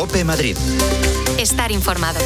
COPE Madrid. Estar informado.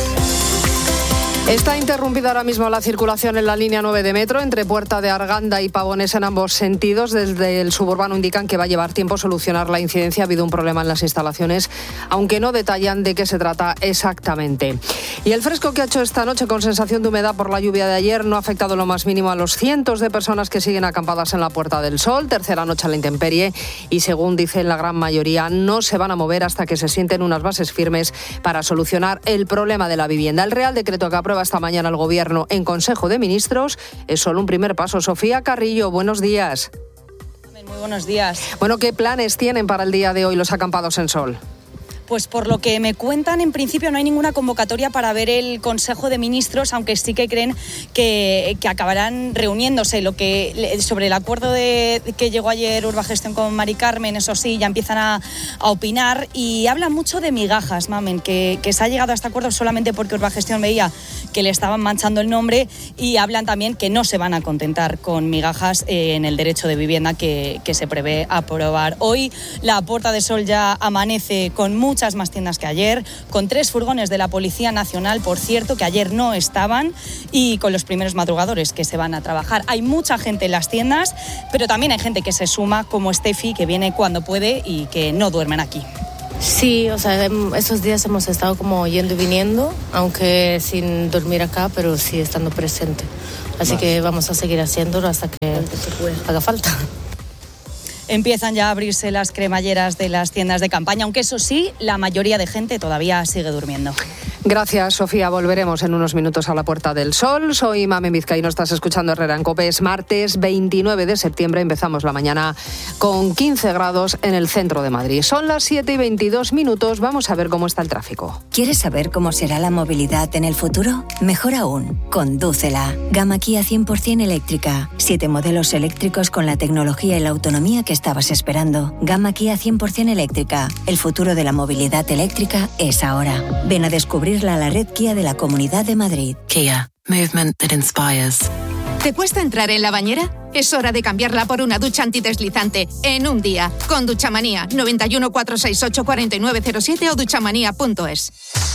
Está interrumpida ahora mismo la circulación en la línea 9 de metro entre Puerta de Arganda y Pavones en ambos sentidos. Desde el suburbano indican que va a llevar tiempo solucionar la incidencia. Ha habido un problema en las instalaciones, aunque no detallan de qué se trata exactamente. Y el fresco que ha hecho esta noche con sensación de humedad por la lluvia de ayer no ha afectado lo más mínimo a los cientos de personas que siguen acampadas en la Puerta del Sol. Tercera noche a la intemperie y, según dicen la gran mayoría, no se van a mover hasta que se sienten unas bases firmes para solucionar el problema de la vivienda. El Real Decreto que aprueba esta mañana el Gobierno en Consejo de Ministros es solo un primer paso. Sofía Carrillo, buenos días. Muy buenos días. Bueno, ¿qué planes tienen para el día de hoy los acampados en Sol? Pues por lo que me cuentan, en principio no hay ninguna convocatoria para ver el Consejo de Ministros, aunque sí que creen que acabarán reuniéndose. Sobre el acuerdo que llegó ayer Urbagestión con Mari Carmen, eso sí, ya empiezan a opinar y hablan mucho de migajas, Mamen, que se ha llegado a este acuerdo solamente porque Urbagestión veía que le estaban manchando el nombre, y hablan también que no se van a contentar con migajas en el derecho de vivienda que se prevé aprobar. Hoy la Puerta de Sol ya amanece con muchas más tiendas que ayer, con 3 furgones de la Policía Nacional, por cierto, que ayer no estaban, y con los primeros madrugadores que se van a trabajar. Hay mucha gente en las tiendas, pero también hay gente que se suma, como Steffi, que viene cuando puede y que no duermen aquí. Sí, o sea, esos días hemos estado como yendo y viniendo, aunque sin dormir acá, pero sí estando presente. Así que vamos a seguir haciéndolo hasta que haga falta. Empiezan ya a abrirse las cremalleras de las tiendas de campaña, aunque eso sí, la mayoría de gente todavía sigue durmiendo. Gracias, Sofía. Volveremos en unos minutos a la Puerta del Sol. Soy Mamen Vizcaíno, estás escuchando Herrera en COPE. Es martes 29 de septiembre. Empezamos la mañana con 15 grados en el centro de Madrid. Son las 7:22. Vamos a ver cómo está el tráfico. ¿Quieres saber cómo será la movilidad en el futuro? Mejor aún, condúcela. Gama Kia 100% eléctrica. 7 modelos eléctricos con la tecnología y la autonomía que estabas esperando. Gama Kia 100% eléctrica. El futuro de la movilidad eléctrica es ahora. Ven a descubrirla a la red Kia de la Comunidad de Madrid. Kia. Movement that inspires. ¿Te cuesta entrar en la bañera? Es hora de cambiarla por una ducha antideslizante en un día. Con Duchamanía. 91 468 4907 o duchamanía.es.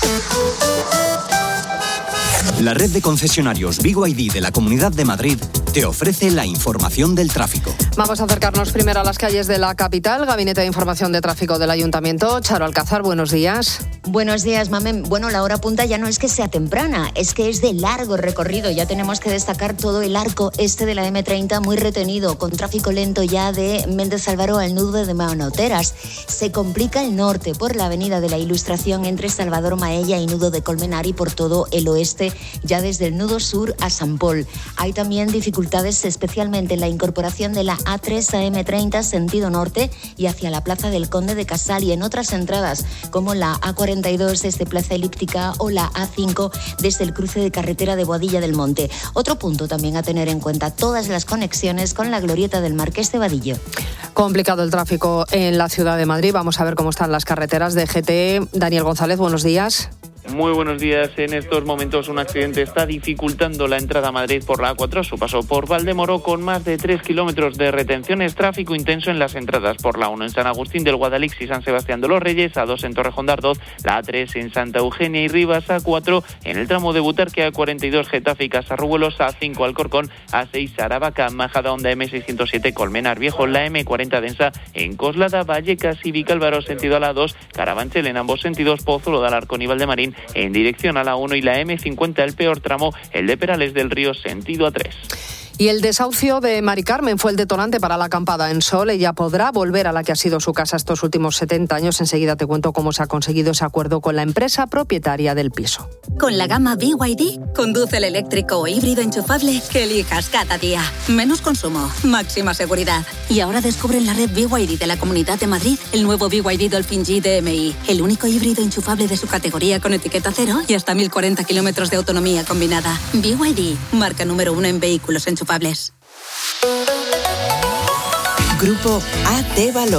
La red de concesionarios BYD de la Comunidad de Madrid te ofrece la información del tráfico. Vamos a acercarnos primero a las calles de la capital. Gabinete de Información de Tráfico del Ayuntamiento. Charo Alcázar, buenos días. Buenos días, Mamen. Bueno, la hora punta ya no es que sea temprana, es que es de largo recorrido. Ya tenemos que destacar todo el arco este de la M30 muy retenido, con tráfico lento ya de Méndez Álvaro al nudo de Manoteras. Se complica el norte por la avenida de la Ilustración entre Salvador Maella y nudo de Colmenar, y por todo el oeste ya desde el nudo sur a San Pol. Hay también dificultades especialmente en la incorporación de la A3 a M30 sentido norte y hacia la Plaza del Conde de Casal, y en otras entradas como la A42 desde Plaza Elíptica o la A5 desde el cruce de carretera de Boadilla del Monte. Otro punto también a tener en cuenta, todas las conexiones con la glorieta del Marqués de Vadillo. Complicado el tráfico en la ciudad de Madrid. Vamos a ver cómo están las carreteras de GT. Daniel González, buenos días. Muy buenos días. En estos momentos un accidente está dificultando la entrada a Madrid por la A4, su paso por Valdemoro, con más de 3 kilómetros de retenciones. Tráfico intenso en las entradas por la 1 en San Agustín del Guadalix y San Sebastián de los Reyes, A2 en Torrejón de Ardoz, la A3 en Santa Eugenia y Rivas, A4 en el tramo de Butarque, A42 Getafe y Casarrubuelos, A5 Alcorcón, A6 Aravaca, Majadahonda, M607 Colmenar Viejo, la M40 densa en Coslada, Vallecas y Vicálvaro sentido a la 2, Carabanchel en ambos sentidos, Pozuelo de Alarcón y Valdemarín en dirección a la 1 y la M50 el peor tramo, el de Perales del Río sentido A3. Y el desahucio de Mari Carmen fue el detonante para la acampada en Sol. Ella podrá volver a la que ha sido su casa estos últimos 70 años. Enseguida te cuento cómo se ha conseguido ese acuerdo con la empresa propietaria del piso. Con la gama BYD, conduce el eléctrico o híbrido enchufable que elijas cada día. Menos consumo, máxima seguridad. Y ahora descubre en la red BYD de la Comunidad de Madrid el nuevo BYD Dolphin G DMI, el único híbrido enchufable de su categoría con etiqueta cero y hasta 1040 kilómetros de autonomía combinada. BYD, marca número 1 en vehículos enchufables. Grupo AT Valor.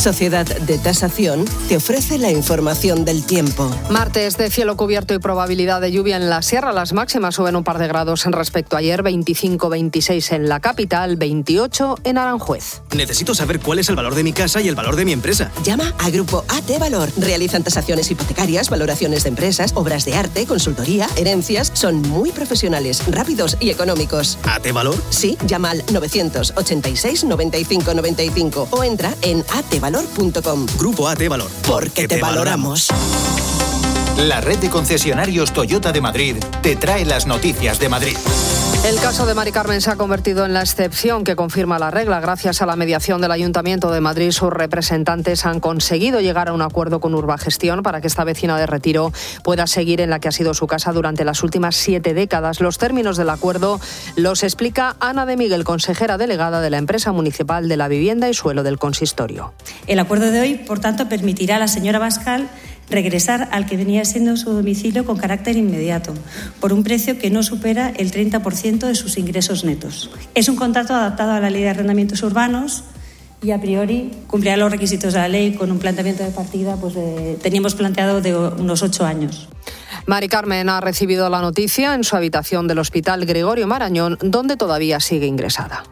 Sociedad de Tasación te ofrece la información del tiempo. Martes de cielo cubierto y probabilidad de lluvia en la sierra. Las máximas suben un par de grados en respecto a ayer, 25-26 en la capital, 28 en Aranjuez. Necesito saber cuál es el valor de mi casa y el valor de mi empresa. Llama a Grupo AT Valor. Realizan tasaciones hipotecarias, valoraciones de empresas, obras de arte, consultoría, herencias. Son muy profesionales, rápidos y económicos. ¿AT Valor? Sí, llama al 986 95 95 o entra en atvalor.com. Grupo AT Valor. Porque te valoramos. La red de concesionarios Toyota de Madrid te trae las noticias de Madrid. El caso de Mari Carmen se ha convertido en la excepción que confirma la regla. Gracias a la mediación del Ayuntamiento de Madrid, sus representantes han conseguido llegar a un acuerdo con Urbagestión para que esta vecina de Retiro pueda seguir en la que ha sido su casa durante las últimas 7 décadas. Los términos del acuerdo los explica Ana de Miguel, consejera delegada de la Empresa Municipal de la Vivienda y Suelo del Consistorio. El acuerdo de hoy, por tanto, permitirá a la señora Bascal regresar al que venía siendo su domicilio con carácter inmediato, por un precio que no supera el 30% de sus ingresos netos. Es un contrato adaptado a la Ley de Arrendamientos Urbanos y a priori cumplirá los requisitos de la ley con un planteamiento de partida, teníamos planteado de unos 8 años. Mari Carmen ha recibido la noticia en su habitación del Hospital Gregorio Marañón, donde todavía sigue ingresada.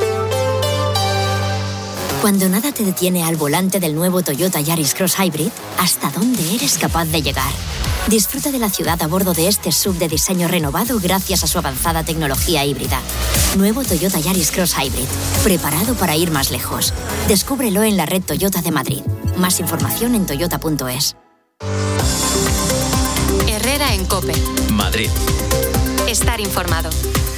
Cuando nada te detiene al volante del nuevo Toyota Yaris Cross Hybrid, ¿hasta dónde eres capaz de llegar? Disfruta de la ciudad a bordo de este SUV de diseño renovado gracias a su avanzada tecnología híbrida. Nuevo Toyota Yaris Cross Hybrid, preparado para ir más lejos. Descúbrelo en la red Toyota de Madrid. Más información en toyota.es. Herrera en COPE. Madrid. Estar informado.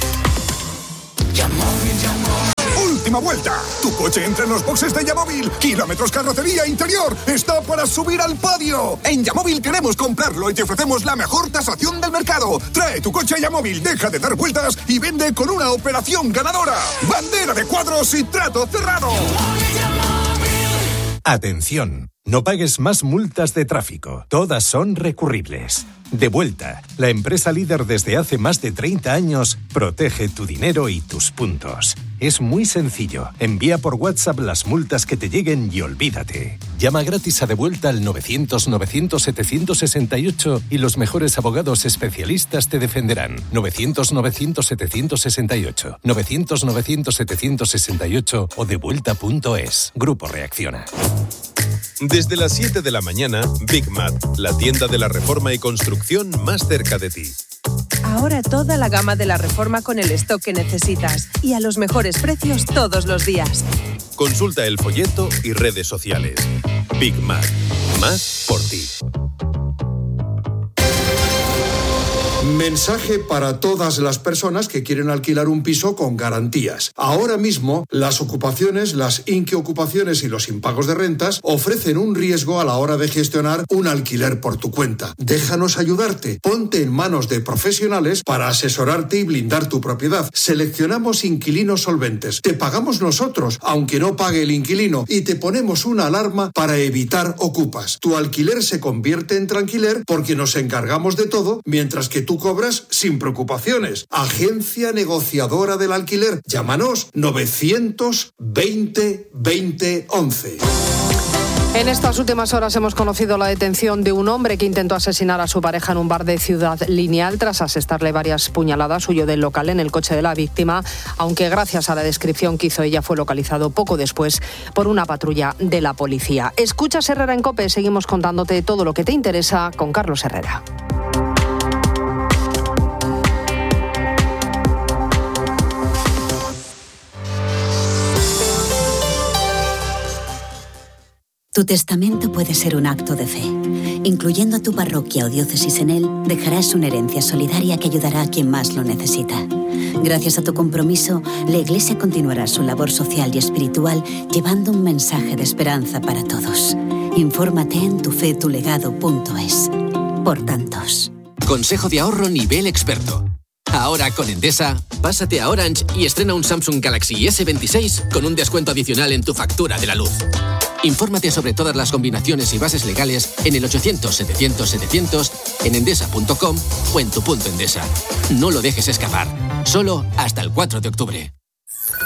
Última vuelta. Tu coche entra en los boxes de Yamóvil. Kilómetros, carrocería, interior. Está para subir al podio. En Yamóvil queremos comprarlo y te ofrecemos la mejor tasación del mercado. Trae tu coche a Yamóvil, deja de dar vueltas y vende con una operación ganadora. Bandera de cuadros y trato cerrado. Atención, no pagues más multas de tráfico. Todas son recurribles. Devuelta, la empresa líder desde hace más de 30 años, protege tu dinero y tus puntos. Es muy sencillo. Envía por WhatsApp las multas que te lleguen y olvídate. Llama gratis a Devuelta al 900-900-768 y los mejores abogados especialistas te defenderán. 900-900-768. 900-900-768 o devuelta.es. Grupo Reacciona. Desde las 7 de la mañana, Big Mat, la tienda de la reforma y construcción más cerca de ti. Ahora toda la gama de la reforma con el stock que necesitas y a los mejores precios todos los días. Consulta el folleto y redes sociales. Big Mat, más por ti. Mensaje para todas las personas que quieren alquilar un piso con garantías. Ahora mismo, las ocupaciones, las inquiocupaciones y los impagos de rentas ofrecen un riesgo a la hora de gestionar un alquiler por tu cuenta. Déjanos ayudarte. Ponte en manos de profesionales para asesorarte y blindar tu propiedad. Seleccionamos inquilinos solventes. Te pagamos nosotros, aunque no pague el inquilino, y te ponemos una alarma para evitar ocupas. Tu alquiler se convierte en tranquiler porque nos encargamos de todo, mientras que tú cobras sin preocupaciones. Agencia negociadora del alquiler. Llámanos 920 20 11. En estas últimas horas hemos conocido la detención de un hombre que intentó asesinar a su pareja en un bar de Ciudad Lineal tras asestarle varias puñaladas. Huyó del local en el coche de la víctima, aunque gracias a la descripción que hizo ella fue localizado poco después por una patrulla de la policía. Escuchas Herrera en COPE, seguimos contándote todo lo que te interesa con Carlos Herrera. Tu testamento puede ser un acto de fe. Incluyendo a tu parroquia o diócesis en él, dejarás una herencia solidaria que ayudará a quien más lo necesita. Gracias a tu compromiso, la Iglesia continuará su labor social y espiritual llevando un mensaje de esperanza para todos. Infórmate en tufetulegado.es. Por tantos. Consejo de ahorro nivel experto. Ahora con Endesa, pásate a Orange y estrena un Samsung Galaxy S26 con un descuento adicional en tu factura de la luz. Infórmate sobre todas las combinaciones y bases legales en el 800-700-700, en endesa.com o en tu punto Endesa. No lo dejes escapar. Solo hasta el 4 de octubre.